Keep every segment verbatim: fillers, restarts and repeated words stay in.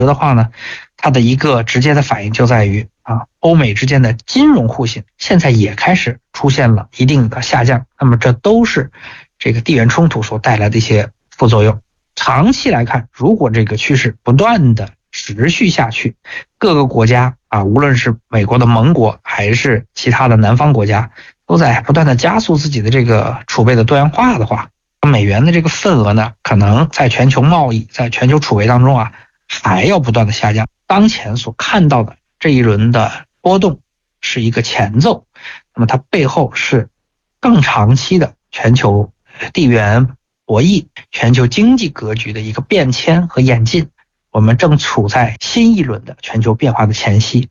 的话呢，它的一个直接的反应就在于啊，欧美之间的金融互信现在也开始出现了一定的下降，那么这都是这个地缘冲突所带来的一些副作用。长期来看，如果这个趋势不断的持续下去，各个国家啊，无论是美国的盟国还是其他的南方国家，都在不断的加速自己的这个储备的多元化的话，美元的这个份额呢，可能在全球贸易、在全球储备当中啊，还要不断的下降。当前所看到的这一轮的波动是一个前奏，那么它背后是更长期的全球地缘博弈、全球经济格局的一个变迁和演进。我们正处在新一轮的全球变化的前夕。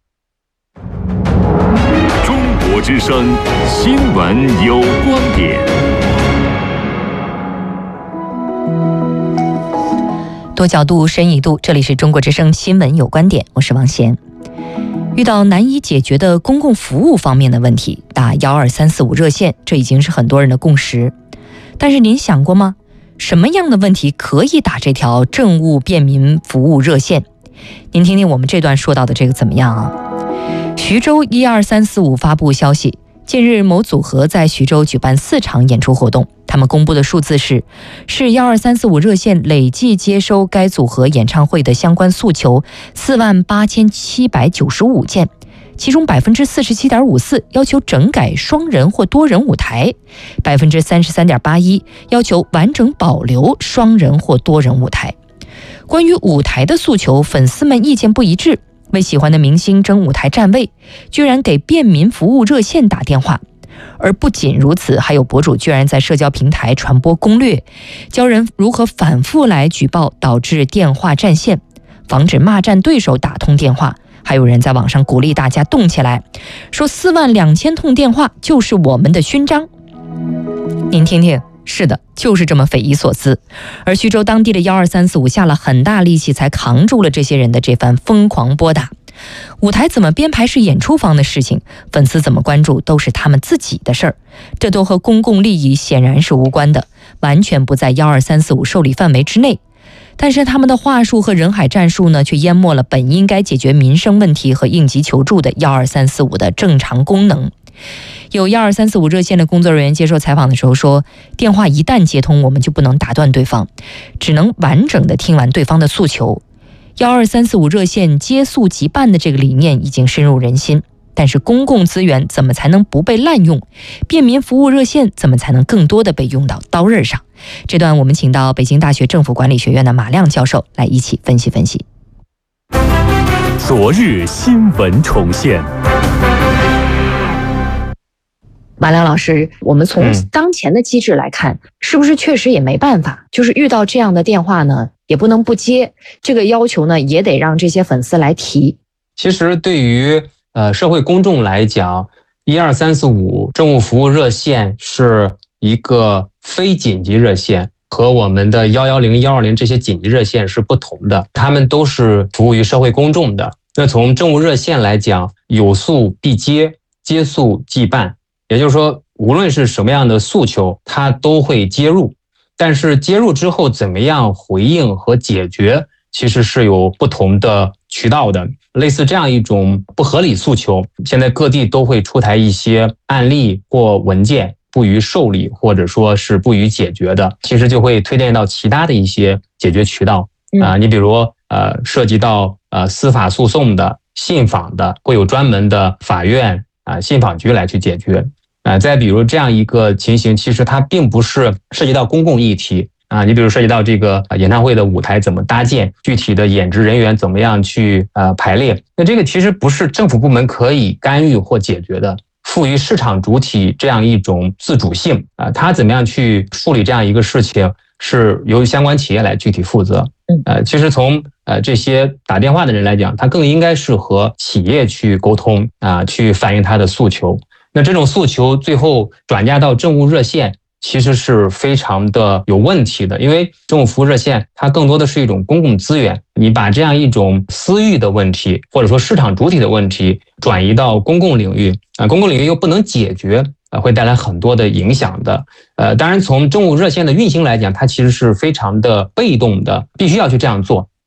中国之声新闻有观点。 多角度、深一度，这里是中国之声新闻有观点，我是王贤。遇到难以解决的公共服务方面的问题，打一二三四五热线，这已经是很多人的共识。但是您想过吗？什么样的问题可以打这条政务便民服务热线？您听听我们这段说到的这个怎么样啊？徐州一二三四五发布消息，近日某组合在徐州举办四场演出活动，他们公布的数字是，是一二三四五热线累计接收该组合演唱会的相关诉求四万八千七百九十五件。其中 百分之四十七点五四 要求整改双人或多人舞台， 百分之三十三点八一 要求完整保留双人或多人舞台。关于舞台的诉求，粉丝们意见不一致，为喜欢的明星争舞台站位，居然给便民服务热线打电话。而不仅如此，还有博主居然在社交平台传播攻略，教人如何反复来举报导致电话占线，防止骂战对手打通电话。还有人在网上鼓励大家动起来，说四万两千通电话就是我们的勋章。您听听，是的，就是这么匪夷所思。而徐州当地的一二三四五下了很大力气才扛住了这些人的这番疯狂拨打。舞台怎么编排是演出方的事情，粉丝怎么关注都是他们自己的事儿，这都和公共利益显然是无关的，完全不在一二三四五受理范围之内。但是他们的话术和人海战术呢，却淹没了本应该解决民生问题和应急求助的一二三四五的正常功能。有一二三四五热线的工作人员接受采访的时候说，电话一旦接通，我们就不能打断对方，只能完整的听完对方的诉求。一二三四五热线接诉即办的这个理念已经深入人心，但是公共资源怎么才能不被滥用？便民服务热线怎么才能更多的被用到刀刃上？这段我们请到北京大学政府管理学院的马亮教授来一起分析分析。 昨日新闻重现。 马亮老师，我们从当前的机制来看，嗯、是不是确实也没办法？就是遇到这样的电话呢，也不能不接，这个要求呢，也得让这些粉丝来提。 其实对于呃社会公众来讲，一二三四五政务服务热线是一个非紧急热线，和我们的一一零、一二零这些紧急热线是不同的，他们都是服务于社会公众的。那从政务热线来讲，有诉必接，接诉即办，也就是说，无论是什么样的诉求，它都会接入。但是接入之后怎么样回应和解决，其实是有不同的渠道的。类似这样一种不合理诉求，现在各地都会出台一些案例或文件，不予受理或者说是不予解决的，其实就会推荐到其他的一些解决渠道啊、呃。你比如呃涉及到呃司法诉讼的、信访的，会有专门的法院啊、呃、信访局来去解决啊、呃。再比如这样一个情形，其实它并不是涉及到公共议题。啊，你比如涉及到这个演唱会的舞台怎么搭建，具体的演职人员怎么样去呃排列，那这个其实不是政府部门可以干预或解决的，赋予市场主体这样一种自主性啊，他怎么样去处理这样一个事情，是由相关企业来具体负责。呃，其实从呃这些打电话的人来讲，他更应该是和企业去沟通啊，去反映他的诉求。那这种诉求最后转嫁到政务热线，其实是非常的有问题的，因为政务服务热线它更多的是一种公共资源，你把这样一种私域的问题或者说市场主体的问题转移到公共领域啊，公共领域又不能解决啊，会带来很多的影响的。呃，当然从政务热线的运行来讲，它其实是非常的被动的，必须要去这样做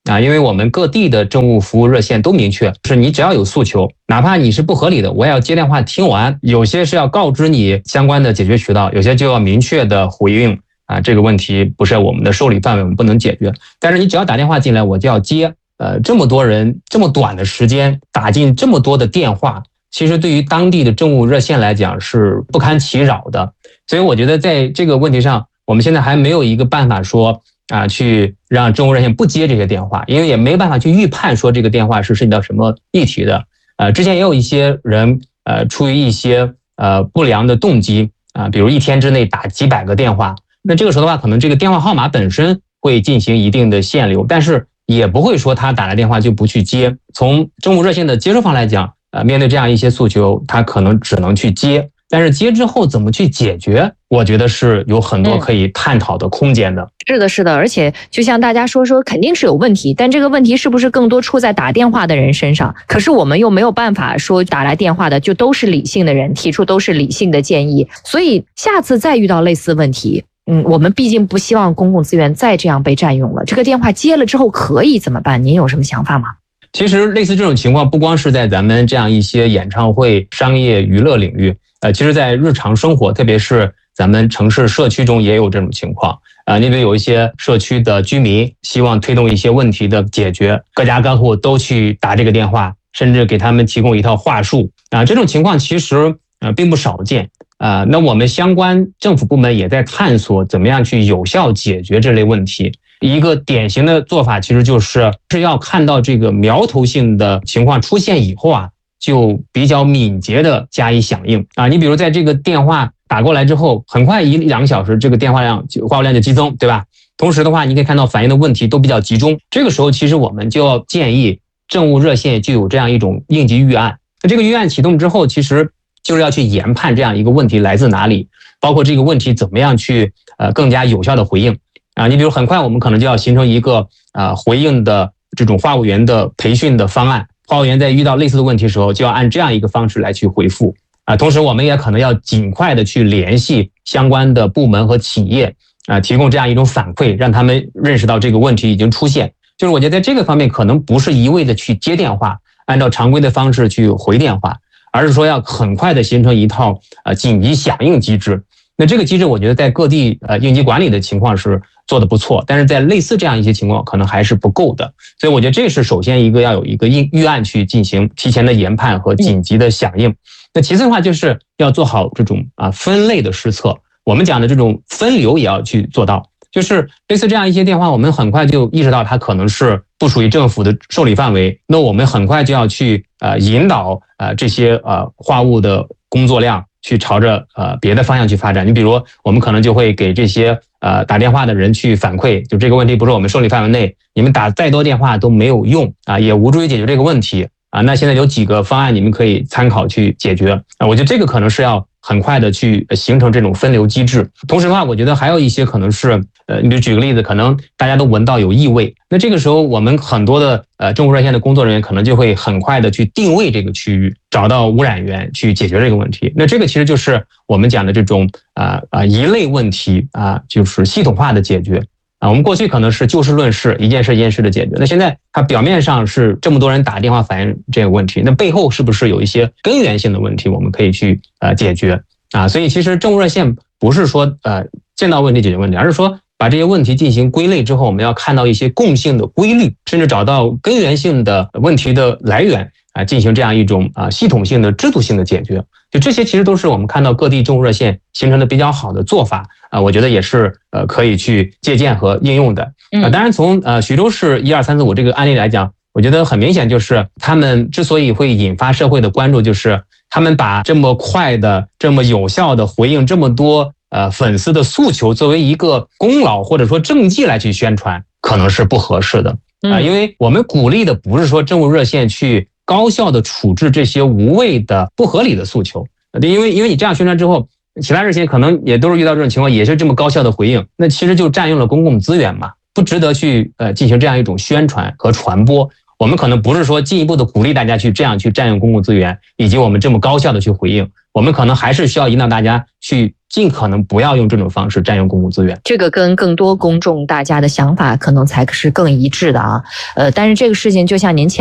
啊，因为我们各地的政务服务热线都明确，是你只要有诉求，哪怕你是不合理的，我也要接电话听完。有些是要告知你相关的解决渠道，有些就要明确的回应啊，这个问题不是我们的受理范围，我们不能解决。但是你只要打电话进来，我就要接。呃，这么多人，这么短的时间打进这么多的电话，其实对于当地的政务热线来讲是不堪其扰的。所以我觉得在这个问题上，我们现在还没有一个办法说。啊，去让政务热线不接这些电话，因为也没办法去预判说这个电话是涉及到什么议题的。呃，之前也有一些人，呃，出于一些呃不良的动机啊、呃，比如一天之内打几百个电话，那这个时候的话，可能这个电话号码本身会进行一定的限流，但是也不会说他打了电话就不去接。从政务热线的接收方来讲，呃，面对这样一些诉求，他可能只能去接。但是接之后怎么去解决，我觉得是有很多可以探讨的空间的。 嗯、是的，是的，而且就像大家说说，肯定是有问题，但这个问题是不是更多出在打电话的人身上？可是我们又没有办法说打来电话的就都是理性的人，提出都是理性的建议，所以下次再遇到类似问题，嗯，我们毕竟不希望公共资源再这样被占用了。这个电话接了之后可以怎么办？您有什么想法吗？ 其实类似这种情况，不光是在咱们这样一些演唱会、商业娱乐领域。呃，其实，在日常生活，特别是咱们城市社区中也有这种情况。啊、呃，因为有一些社区的居民希望推动一些问题的解决，各家各户都去打这个电话，甚至给他们提供一套话术。啊、呃，这种情况其实呃并不少见。啊、呃，那我们相关政府部门也在探索怎么样去有效解决这类问题。一个典型的做法，其实就是是要看到这个苗头性的情况出现以后啊。就比较敏捷的加以响应啊！你比如在这个电话打过来之后，很快一两个小时，这个电话量就话务量就激增，对吧？同时的话，你可以看到反映的问题都比较集中。这个时候，其实我们就要建议政务热线就有这样一种应急预案。那这个预案启动之后，其实就是要去研判这样一个问题来自哪里，包括这个问题怎么样去呃更加有效的回应啊！你比如很快我们可能就要形成一个啊回应的这种话务员的培训的方案。话务员在遇到类似的问题的时候，就要按这样一个方式来去回复啊。同时，我们也可能要尽快的去联系相关的部门和企业啊，提供这样一种反馈，让他们认识到这个问题已经出现。就是我觉得在这个方面，可能不是一味的去接电话，按照常规的方式去回电话，而是说要很快的形成一套呃紧急响应机制。那这个机制，我觉得在各地呃应急管理的情况是做得不错，但是在类似这样一些情况，可能还是不够的。所以我觉得这是首先一个要有一个预预案去进行提前的研判和紧急的响应。那其次的话，就是要做好这种啊分类的施策。我们讲的这种分流也要去做到，就是类似这样一些电话，我们很快就意识到它可能是不属于政府的受理范围，那我们很快就要去呃引导呃这些呃话务的工作量。去朝着呃别的方向去发展。你比如我们可能就会给这些呃打电话的人去反馈，就这个问题不是我们受理范围内，你们打再多电话都没有用啊，也无助于解决这个问题啊。那现在有几个方案你们可以参考去解决啊。我觉得这个可能是要很快的去形成这种分流机制。同时的话，我觉得还有一些可能是呃，你比如举个例子，可能大家都闻到有异味，那这个时候我们很多的呃政务热线的工作人员可能就会很快的去定位这个区域，找到污染源去解决这个问题。那这个其实就是我们讲的这种啊啊、呃、一类问题啊，就是系统化的解决啊。我们过去可能是就事论事，一件事一件事的解决，那现在它表面上是这么多人打电话反映这个问题，那背后是不是有一些根源性的问题我们可以去呃解决啊？所以其实政务热线不是说呃见到问题解决问题，而是说把这些问题进行归类之后，我们要看到一些共性的规律，甚至找到根源性的问题的来源啊，进行这样一种啊系统性的制度性的解决。就这些其实都是我们看到各地政务热线形成的比较好的做法啊，我觉得也是呃可以去借鉴和应用的。啊，当然从呃徐州市一二三四五这个案例来讲，我觉得很明显就是他们之所以会引发社会的关注，就是他们把这么快的、这么有效的回应这么多呃粉丝的诉求作为一个功劳或者说政绩来去宣传，可能是不合适的啊，因为我们鼓励的不是说政务热线去高效的处置这些无谓的不合理的诉求，因为因为你这样宣传之后，其他热线可能也都是遇到这种情况，也是这么高效的回应，那其实就占用了公共资源嘛，不值得去呃进行这样一种宣传和传播。我们可能不是说进一步的鼓励大家去这样去占用公共资源，以及我们这么高效的去回应，我们可能还是需要引导大家去尽可能不要用这种方式占用公共资源。 这个跟更多公众大家的想法可能才是更一致的啊。呃，但是这个事情就像您前